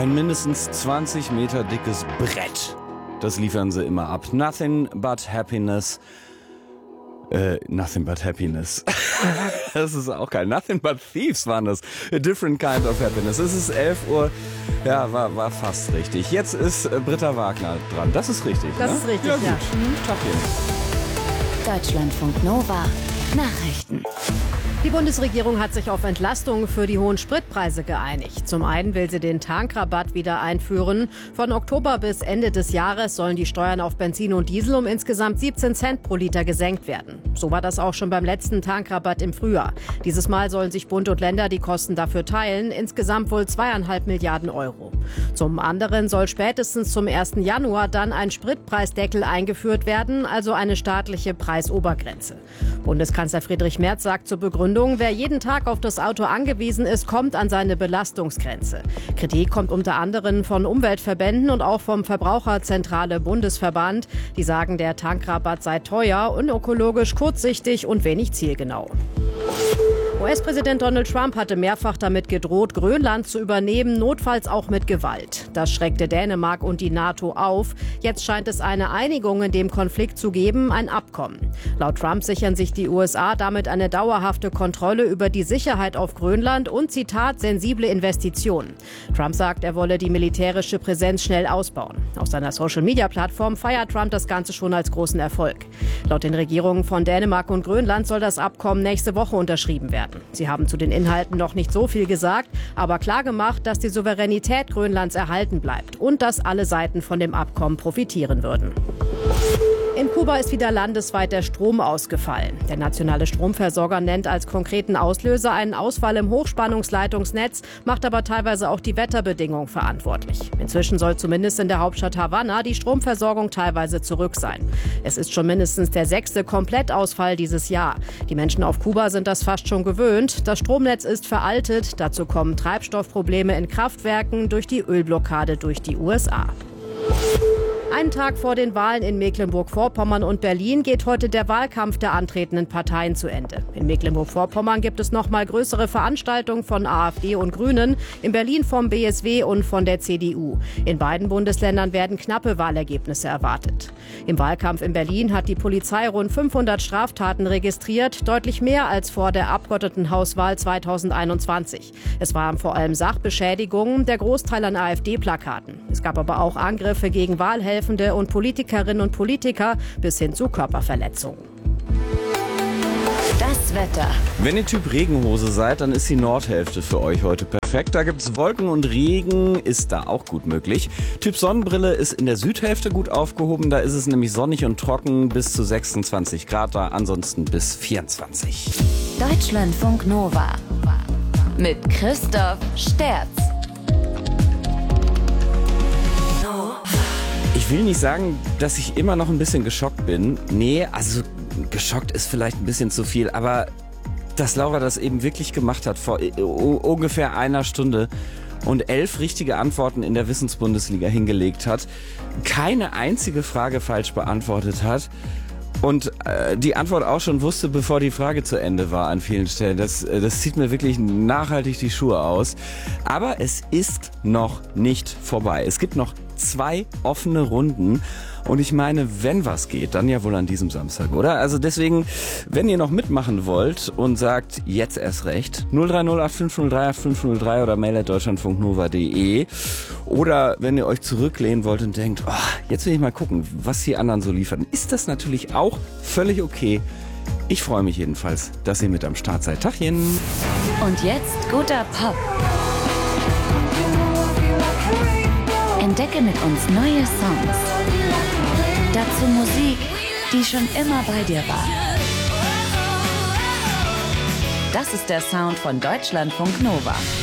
Ein mindestens 20 Meter dickes Brett. Das liefern sie immer ab. Nothing but happiness. Nothing but happiness. Das ist auch geil. Nothing but thieves waren das. A different kind of happiness. Es ist 11 Uhr. Ja, war fast richtig. Jetzt ist Britta Wagner dran. Das ist richtig, Das ne? ist richtig, ja. Gut. ja. Tag hier. Deutschlandfunk Nova. Nachrichten. Die Bundesregierung hat sich auf Entlastungen für die hohen Spritpreise geeinigt. Zum einen will sie den Tankrabatt wieder einführen. Von Oktober bis Ende des Jahres sollen die Steuern auf Benzin und Diesel um insgesamt 17 Cent pro Liter gesenkt werden. So war das auch schon beim letzten Tankrabatt im Frühjahr. Dieses Mal sollen sich Bund und Länder die Kosten dafür teilen. Insgesamt wohl 2,5 Milliarden Euro. Zum anderen soll spätestens zum 1. Januar dann ein Spritpreisdeckel eingeführt werden, also eine staatliche Preisobergrenze. Bundeskanzler Friedrich Merz sagt zur Begründung, wer jeden Tag auf das Auto angewiesen ist, kommt an seine Belastungsgrenze. Kritik kommt unter anderem von Umweltverbänden und auch vom Verbraucherzentrale Bundesverband. Die sagen, der Tankrabatt sei teuer, unökologisch, kurzsichtig und wenig zielgenau. US-Präsident Donald Trump hatte mehrfach damit gedroht, Grönland zu übernehmen, notfalls auch mit Gewalt. Das schreckte Dänemark und die NATO auf. Jetzt scheint es eine Einigung in dem Konflikt zu geben, ein Abkommen. Laut Trump sichern sich die USA damit eine dauerhafte Kontrolle über die Sicherheit auf Grönland und, Zitat, sensible Investitionen. Trump sagt, er wolle die militärische Präsenz schnell ausbauen. Auf seiner Social-Media-Plattform feiert Trump das Ganze schon als großen Erfolg. Laut den Regierungen von Dänemark und Grönland soll das Abkommen nächste Woche unterschrieben werden. Sie haben zu den Inhalten noch nicht so viel gesagt, aber klargemacht, dass die Souveränität Grönlands erhalten bleibt und dass alle Seiten von dem Abkommen profitieren würden. In Kuba ist wieder landesweit der Strom ausgefallen. Der nationale Stromversorger nennt als konkreten Auslöser einen Ausfall im Hochspannungsleitungsnetz, macht aber teilweise auch die Wetterbedingungen verantwortlich. Inzwischen soll zumindest in der Hauptstadt Havanna die Stromversorgung teilweise zurück sein. Es ist schon mindestens der 6. Komplettausfall dieses Jahr. Die Menschen auf Kuba sind das fast schon gewöhnt. Das Stromnetz ist veraltet. Dazu kommen Treibstoffprobleme in Kraftwerken durch die Ölblockade durch die USA. Einen Tag vor den Wahlen in Mecklenburg-Vorpommern und Berlin geht heute der Wahlkampf der antretenden Parteien zu Ende. In Mecklenburg-Vorpommern gibt es noch mal größere Veranstaltungen von AfD und Grünen, in Berlin vom BSW und von der CDU. In beiden Bundesländern werden knappe Wahlergebnisse erwartet. Im Wahlkampf in Berlin hat die Polizei rund 500 Straftaten registriert, deutlich mehr als vor der Abgeordnetenhauswahl 2021. Es waren vor allem Sachbeschädigungen, der Großteil an AfD-Plakaten. Es gab aber auch Angriffe gegen Wahlhelfende und Politikerinnen und Politiker bis hin zu Körperverletzungen. Das Wetter. Wenn ihr Typ Regenhose seid, dann ist die Nordhälfte für euch heute perfekt. Da gibt's Wolken und Regen, ist da auch gut möglich. Typ Sonnenbrille ist in der Südhälfte gut aufgehoben. Da ist es nämlich sonnig und trocken bis zu 26 Grad da, ansonsten bis 24. Deutschlandfunk Nova. Mit Christoph Sterz. Ich will nicht sagen, dass ich immer noch ein bisschen geschockt bin. Nee, also geschockt ist vielleicht ein bisschen zu viel, aber dass Laura das eben wirklich gemacht hat vor ungefähr einer Stunde und 11 richtige Antworten in der Wissensbundesliga hingelegt hat, keine einzige Frage falsch beantwortet hat und die Antwort auch schon wusste, bevor die Frage zu Ende war an vielen Stellen. Das zieht mir wirklich nachhaltig die Schuhe aus. Aber es ist noch nicht vorbei. Es gibt noch 2 offene Runden. Und ich meine, wenn was geht, dann ja wohl an diesem Samstag, oder? Also deswegen, wenn ihr noch mitmachen wollt und sagt, jetzt erst recht, 03085038503 oder mail@deutschlandfunknova.de. Oder wenn ihr euch zurücklehnen wollt und denkt, oh, jetzt will ich mal gucken, was die anderen so liefern, ist das natürlich auch völlig okay. Ich freue mich jedenfalls, dass ihr mit am Start seid. Tachchen! Und jetzt guter Pop. Entdecke mit uns neue Songs. Dazu Musik, die schon immer bei dir war. Das ist der Sound von Deutschlandfunk Nova.